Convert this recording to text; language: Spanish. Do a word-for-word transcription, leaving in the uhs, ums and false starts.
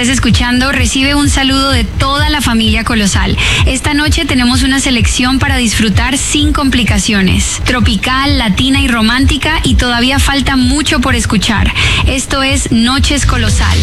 estés escuchando recibe un saludo de toda la familia Colosal. Esta noche tenemos una selección para disfrutar sin complicaciones. Tropical, latina y romántica, y todavía falta mucho por escuchar. Esto es Noches Colosal.